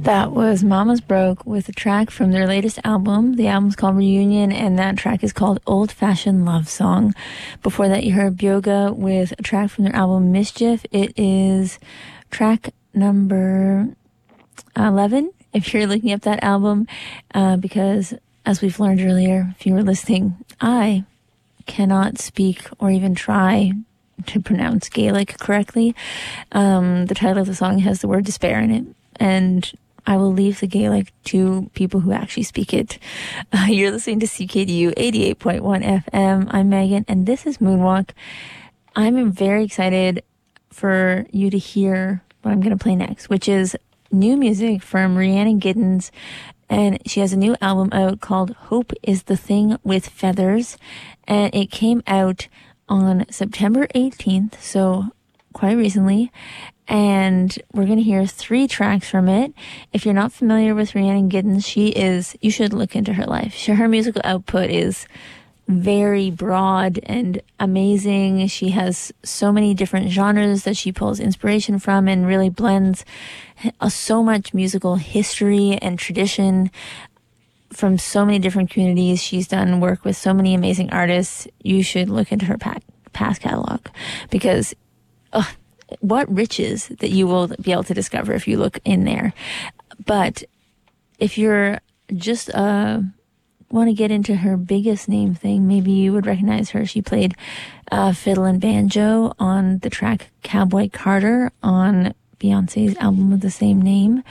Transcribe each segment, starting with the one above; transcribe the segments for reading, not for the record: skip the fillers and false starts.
That was Mama's Broke with a track from their latest album. The album's called Reunion, and that track is called Old Fashioned Love Song. Before that, you heard Byoga with a track from their album Mischief. It is track number 11, if you're looking up that album, because as we've learned earlier, if you were listening, I cannot speak or even try to pronounce Gaelic correctly. The title of the song has the word despair in it, and I will leave the Gaelic to people who actually speak it. You're listening to CKDU 88.1 FM. I'm Megan, and this is Moonwalk. I'm very excited for you to hear what I'm going to play next, which is new music from Rhiannon Giddens. And she has a new album out called Hope is the Thing with Feathers. And it came out on September 18th, so quite recently. And we're going to hear 3 tracks from it. If you're not familiar with Rhiannon Giddens, you should look into her life. Her musical output is very broad and amazing. She has so many different genres that she pulls inspiration from and really blends so much musical history and tradition from so many different communities. She's done work with so many amazing artists. You should look into her past catalog, because what riches that you will be able to discover if you look in there. But if you're just want to get into her biggest name thing, maybe you would recognize her. She played fiddle and banjo on the track Cowboy Carter on Beyonce's album of the same name.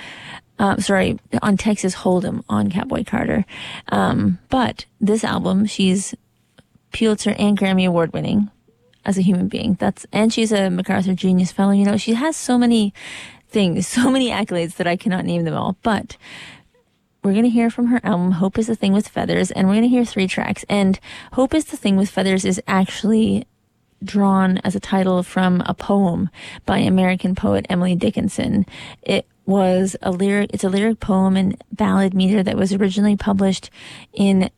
On Texas Hold'em on Cowboy Carter. But this album, she's Pulitzer and Grammy Award winning as a human being. And she's a MacArthur Genius Fellow. You know, she has so many things, so many accolades that I cannot name them all. But we're going to hear from her album, Hope is the Thing with Feathers, and we're going to hear 3 tracks. And Hope is the Thing with Feathers is actually drawn as a title from a poem by American poet Emily Dickinson. It's a lyric poem and ballad meter that was originally published in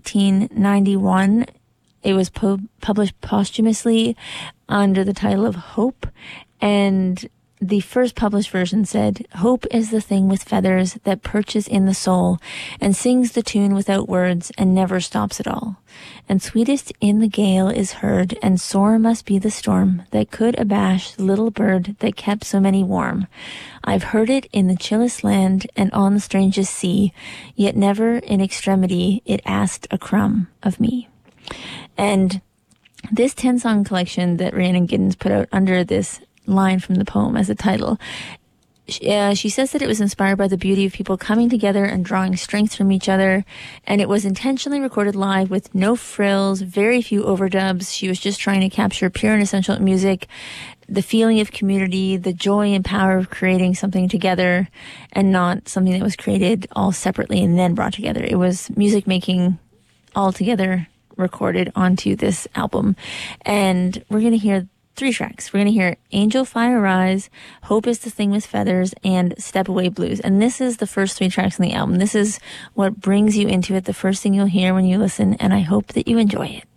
1891. It was published posthumously under the title of Hope, and the first published version said, "Hope is the thing with feathers that perches in the soul and sings the tune without words and never stops at all. And sweetest in the gale is heard, and sore must be the storm that could abash the little bird that kept so many warm. I've heard it in the chillest land and on the strangest sea, yet never in extremity it asked a crumb of me." And this 10-song collection that Rhiannon Giddens put out under this line from the poem as a title, she says that it was inspired by the beauty of people coming together and drawing strength from each other, and it was intentionally recorded live with no frills, very few overdubs. She was just trying to capture pure and essential music, the feeling of community, the joy and power of creating something together, and not something that was created all separately and then brought together. It was music making all together, recorded onto this album. And we're going to hear 3 tracks. We're going to hear Angel Fire Rise, Hope is the Thing with Feathers, and Step Away Blues. And this is the first 3 tracks on the album. This is what brings you into it, the first thing you'll hear when you listen, and I hope that you enjoy it.